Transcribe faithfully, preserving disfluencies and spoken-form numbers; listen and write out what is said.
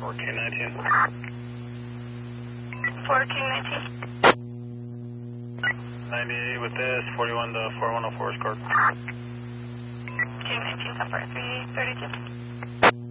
four King nineteen. four King nineteen. ninety-eight with this, forty-one to four one oh four is correct. King nineteen, Sunfire three thirty-two.